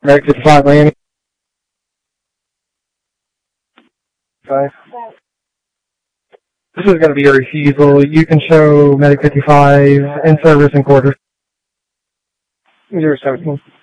Medic 55 Miami. 5. This is going to be a refusal. You can show Medic 55 in service and quarters. 017.